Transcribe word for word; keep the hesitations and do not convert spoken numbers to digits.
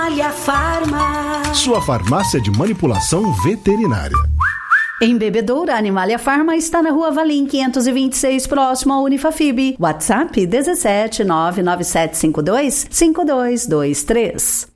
Animalia Farma. Sua farmácia de manipulação veterinária. Em Bebedouro, a Animalia Farma está na Rua Valim quinhentos e vinte e seis, próximo ao Unifafib. WhatsApp dezessete nove nove sete cinco dois cinco dois dois três.